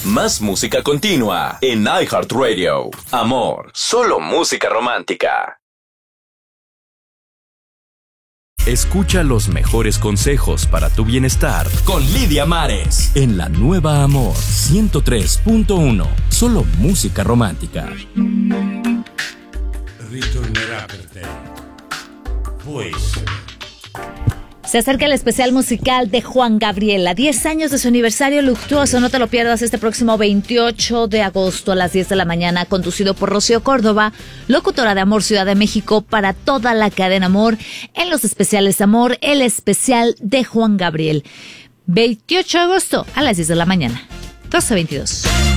Más música continua en iHeartRadio. Amor, solo música romántica. Escucha los mejores consejos para tu bienestar con Lidia Mares en la nueva Amor 103.1. Solo música romántica. Ritornerà per te. Può essere. Se acerca el especial musical de Juan Gabriel, a 10 años de su aniversario luctuoso. No te lo pierdas este próximo 28 de agosto a las 10 de la mañana, conducido por Rocío Córdoba, locutora de Amor Ciudad de México, para toda la cadena Amor, en los especiales Amor, el especial de Juan Gabriel. 28 de agosto a las 10 de la mañana, 12:22.